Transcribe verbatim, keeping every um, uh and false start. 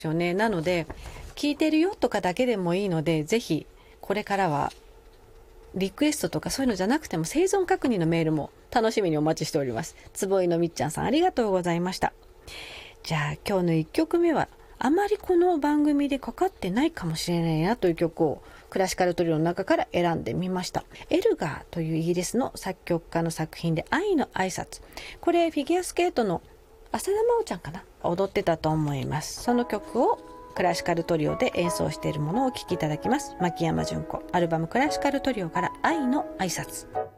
よね。なので聞いてるよとかだけでもいいので、ぜひこれからはリクエストとかそういうのじゃなくても生存確認のメールも楽しみにお待ちしております。坪井のみっちゃんさん、ありがとうございました。じゃあ今日のいっきょくめはあまりこの番組でかかってないかもしれないなという曲をクラシカルトリオの中から選んでみました。エルガーというイギリスの作曲家の作品で愛の挨拶。これフィギュアスケートの浅田真央ちゃんかな、踊ってたと思います。その曲をクラシカルトリオで演奏しているものをお聴きいただきます。牧山純子、アルバムクラシカルトリオから愛の挨拶。